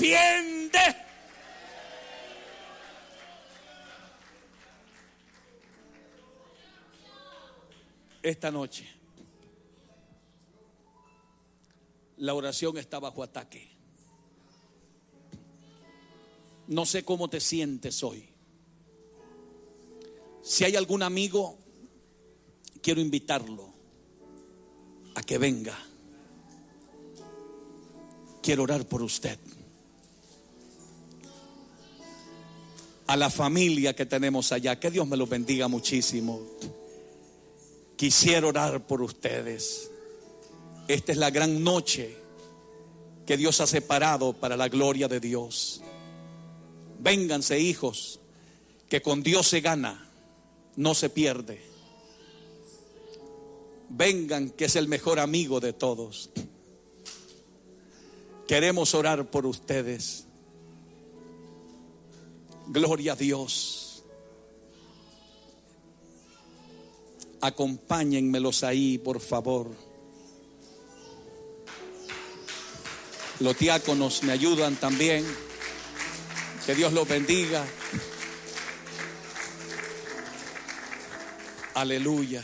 defiende. Esta noche la oración está bajo ataque. No sé cómo te sientes hoy. Si hay algún amigo, quiero invitarlo a que venga. Quiero orar por usted. A la familia que tenemos allá, que Dios me los bendiga muchísimo. Quisiera orar por ustedes. Esta es la gran noche que Dios ha separado para la gloria de Dios. Vénganse, hijos, que con Dios se gana, no se pierde. Vengan, que es el mejor amigo de todos. Queremos orar por ustedes. Gloria a Dios. Acompáñenmelos ahí, por favor. Los diáconos me ayudan también. Que Dios los bendiga. Aleluya.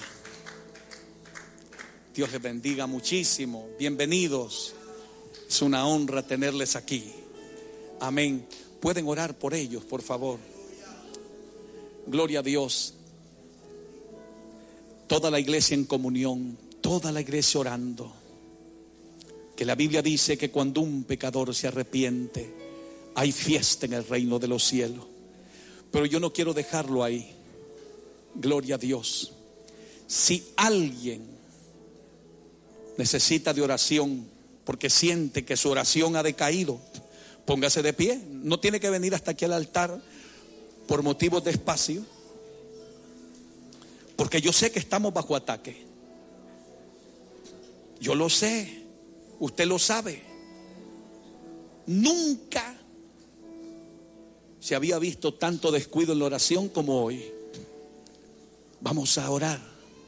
Dios les bendiga muchísimo. Bienvenidos. Es una honra tenerles aquí. Amén. Pueden orar por ellos, por favor. Gloria a Dios. Toda la iglesia en comunión, toda la iglesia orando. Que la Biblia dice que cuando un pecador se arrepiente, hay fiesta en el reino de los cielos. Pero yo no quiero dejarlo ahí. Gloria a Dios. Si alguien necesita de oración porque siente que su oración ha decaído, póngase de pie. No tiene que venir hasta aquí al altar por motivos de espacio, porque yo sé que estamos bajo ataque. Yo lo sé. Usted lo sabe. Nunca se había visto tanto descuido en la oración como hoy. Vamos a orar.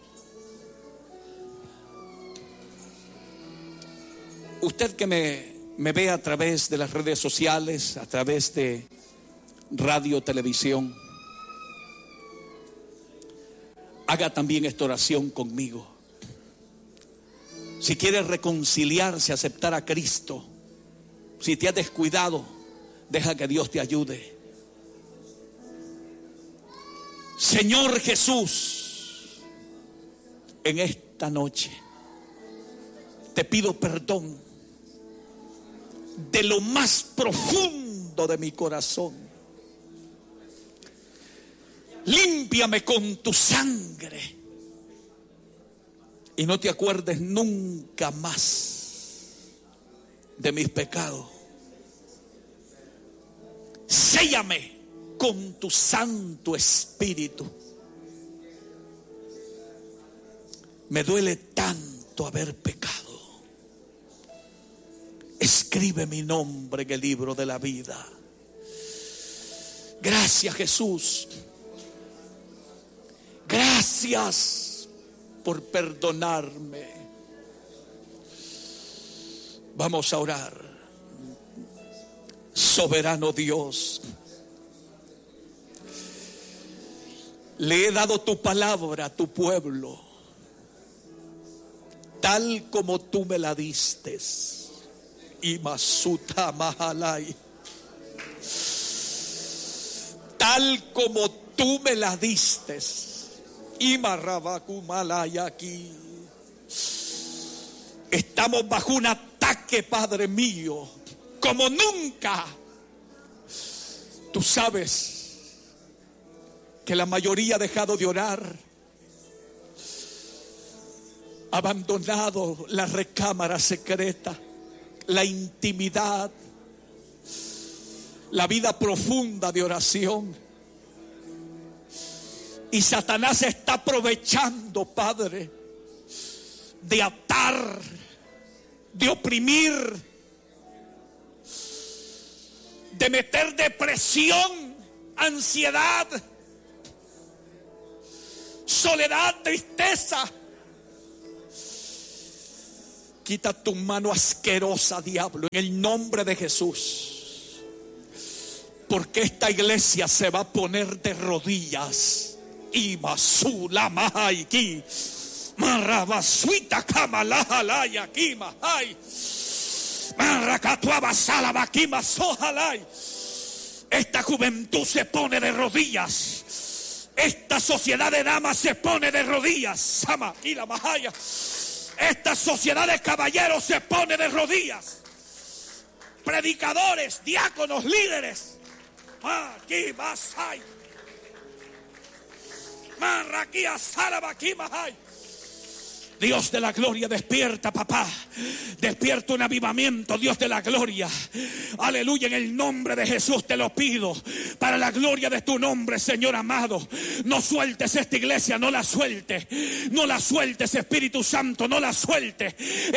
Usted que me ve a través de las redes sociales, a través de radio, televisión, haga también esta oración conmigo. Si quieres reconciliarse, aceptar a Cristo, si te has descuidado, deja que Dios te ayude. Señor Jesús, en esta noche te pido perdón de lo más profundo de mi corazón. Límpiame con tu sangre y no te acuerdes nunca más de mis pecados. Séllame con tu Santo Espíritu. Me duele tanto haber pecado. Escribe mi nombre en el libro de la vida. Gracias, Jesús. Gracias por perdonarme. Vamos a orar. Soberano Dios, le he dado tu palabra a tu pueblo, tal como tú me la diste. Y Masuta Mahalai, tal como tú me la diste. Y Marrabacumalay aquí. Estamos bajo un ataque, Padre mío, como nunca. Tú sabes que la mayoría ha dejado de orar, ha abandonado la recámara secreta, la intimidad, la vida profunda de oración. Y Satanás está aprovechando, Padre, de atar, de oprimir, de meter depresión, ansiedad, soledad, tristeza. Quita tu mano asquerosa, diablo, en el nombre de Jesús. Porque esta iglesia se va a poner de rodillas. Y basula mahaiki. Marabasuita kamalahalaya kimahai. Maracatuaba salabakima sohalai. Esta juventud se pone de rodillas. Esta sociedad de damas se pone de rodillas. Sama y la mahaya. Esta sociedad de caballeros se pone de rodillas. Predicadores, diáconos, líderes. Aquí masai. Marraquía salabakí mahai. Dios de la gloria, despierta, papá. Despierta un avivamiento, Dios de la gloria. Aleluya, en el nombre de Jesús te lo pido. Para la gloria de tu nombre, Señor amado. No sueltes esta iglesia, no la sueltes. No la sueltes, Espíritu Santo, no la sueltes.